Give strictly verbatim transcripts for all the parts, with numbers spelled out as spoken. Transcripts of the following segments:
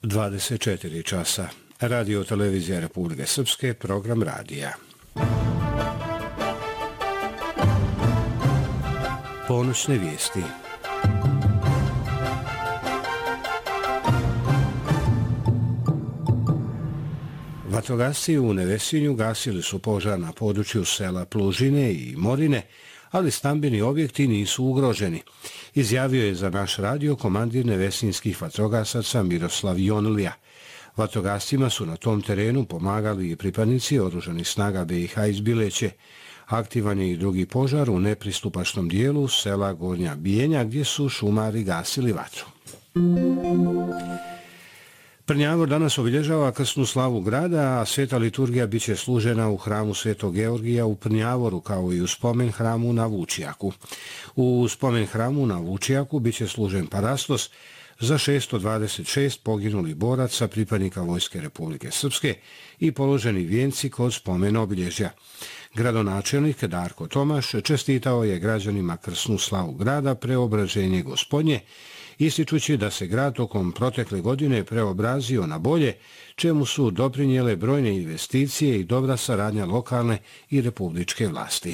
dvadeset četiri časa. Radio televizija Republike Srpske, program radija. Ponoćne vijesti. Vatrogasci u Nevesinju gasili su požar na području sela Plužine i Morine, ali stambeni objekti nisu ugroženi. Izjavio je za naš radio komandir nevesinskih vatrogasaca Miroslav Jonlija. Vatrogascima su na tom terenu pomagali i pripadnici oružanih snaga B i H iz Bileće. Aktivan je i drugi požar u nepristupačnom dijelu sela Gornja Bijenja, gdje su šumari gasili vatru. Prnjavor danas obilježava krsnu slavu grada, a sveta liturgija biće služena u hramu Svetog Georgija u Prnjavoru, kao i u spomen hramu na Vučijaku. U spomen hramu na Vučijaku biće služen parastos za šesto dvadeset šest poginulih boraca pripadnika Vojske Republike Srpske i položeni vijenci kod spomen obilježja. Gradonačelnik Darko Tomaš čestitao je građanima krsnu slavu grada Preobraženje Gospodnje, ističući da se grad tokom protekle godine preobrazio na bolje, čemu su doprinijele brojne investicije i dobra saradnja lokalne i republičke vlasti.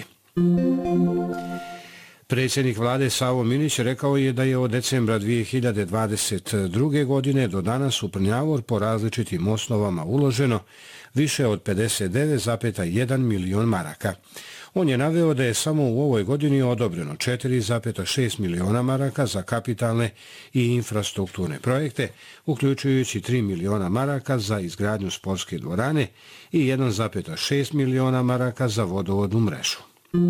Predsjednik vlade Savo Minić rekao je da je od decembra dvije hiljade dvadeset druge. godine do danas u Prnjavor po različitim osnovama uloženo više od pedeset devet zarez jedan milion maraka. On je naveo da je samo u ovoj godini odobreno četiri zarez šest miliona maraka za kapitalne i infrastrukturne projekte, uključujući tri miliona maraka za izgradnju sportske dvorane i jedan zarez šest miliona maraka za vodovodnu mrežu.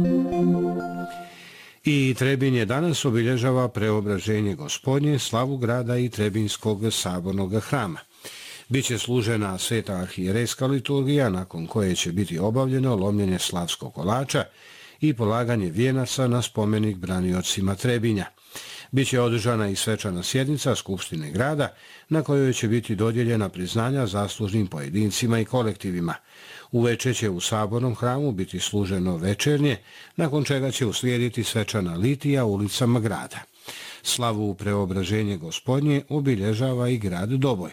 I Trebinj je danas obilježava Preobraženje Gospodnje, slavu grada i Trebinjskog sabornog hrama. Biće služena sveta arhijerejska liturgija, nakon koje će biti obavljeno lomljenje slavskog kolača i polaganje vijenaca na spomenik braniocima Trebinja. Biće održana i svečana sjednica Skupštine grada, na kojoj će biti dodijeljena priznanja zaslužnim pojedincima i kolektivima. Uveče će u sabornom hramu biti služeno večernje, nakon čega će uslijediti svečana litija ulicama grada. Slavu Preobraženje Gospodnje obilježava i grad Doboj.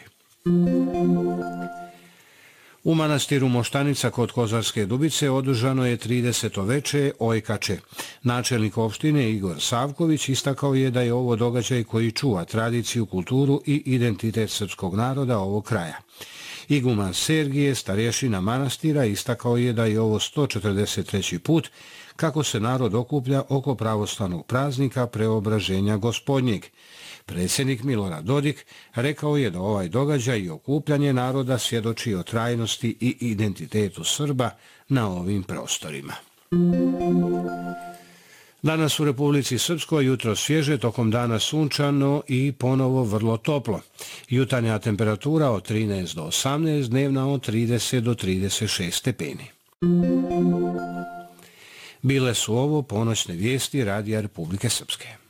U manastiru Moštanica kod Kozarske Dubice održano je trideseto veče Ojkače. Načelnik opštine Igor Savković istakao je da je ovo događaj koji čuva tradiciju, kulturu i identitet srpskog naroda ovog kraja. Iguman Sergije, starješina manastira, istakao je da je ovo sto četrdeset treći put kako se narod okuplja oko pravoslavnog praznika Preobraženja Gospodnjeg. Predsjednik Milorad Dodik rekao je da ovaj događaj i okupljanje naroda svjedoči o trajnosti i identitetu Srba na ovim prostorima. Danas u Republici Srpskoj jutro svježe, tokom dana sunčano i ponovo vrlo toplo. Jutarnja temperatura od trinaest do osamnaest, dnevna od trideset do trideset šest stepeni. Bile su ovo ponoćne vijesti Radija Republike Srpske.